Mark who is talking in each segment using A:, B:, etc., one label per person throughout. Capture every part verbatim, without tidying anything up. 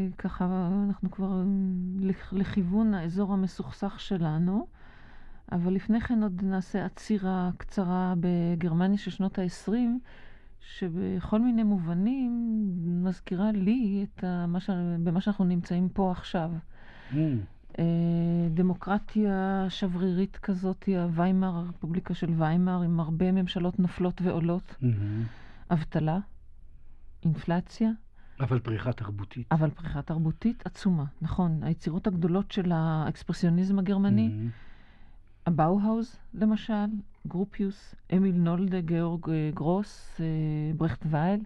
A: ככה אנחנו כבר לכיוון האזור המסוכסך שלנו, אבל לפני כן עוד נעשה עצירה קצרה בגרמניה של שנות ה-עשרים, שבכל מיני מובנים מזכירה לי את מה ש... במה שאנחנו נמצאים פה עכשיו.
B: Mm.
A: דמוקרטיה שברירית כזאת, הוויימר, הרפובליקה של ויימר, עם הרבה ממשלות נופלות ועולות.
B: Mm-hmm.
A: אבטלה, אינפלציה.
B: אבל פריחה תרבותית.
A: אבל פריחה תרבותית עצומה, נכון. היצירות הגדולות של האקספרסיוניזם הגרמני,
B: Mm-hmm.
A: הבאוהאוז למשל, גרופיוס, אמיל נולדה, גאורג גרוס, ברכט וייל.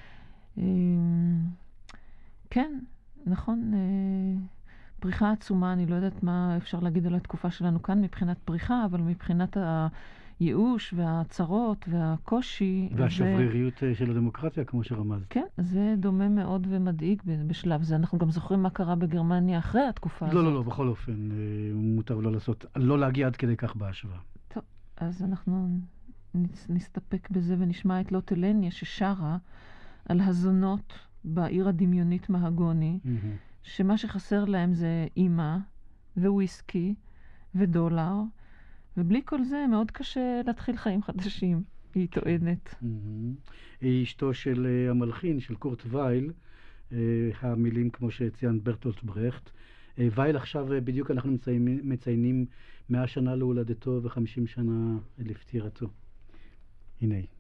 A: כן, נכון. פריחה עצומה, אני לא יודעת מה אפשר להגיד על התקופה שלנו כאן מבחינת פריחה, אבל מבחינת הייאוש והצרות והקושי.
B: והשבריריות זה... של הדמוקרטיה, כמו שרמזת.
A: כן, זה דומה מאוד ומדאיג בשלב זה. אנחנו גם זוכרים מה קרה בגרמניה אחרי התקופה
B: לא,
A: הזאת.
B: לא, לא, בכל אופן, מותר לא לעשות, לא להגיע עד כדי כך בהשוואה.
A: טוב, אז אנחנו נסתפק בזה ונשמע את לוטה לניה ששרה על הזונות בעיר הדמיונית מהגוני, mm-hmm. שמה שחסר להם זה אימא וויסקי ודולר, ובלי כל זה מאוד קשה להתחיל חיים חדשים, היא טוענת.
B: היא אשתו של המלחין, של קורט וייל, המילים כמו שציין ברטולט ברכט. וייל עכשיו בדיוק אנחנו מציינים, מציינים מאה שנה להולדתו וחמישים שנה לפטירתו. הנה.